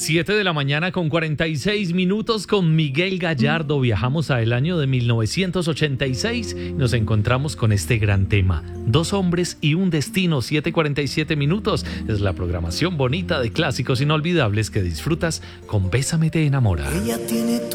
7 de la mañana con 46 minutos con Miguel Gallardo. Viajamos al año de 1986 y nos encontramos con este gran tema. Dos hombres y un destino, 7:47 minutos. Es la programación bonita de clásicos inolvidables que disfrutas con Bésame te enamora. Ella tiene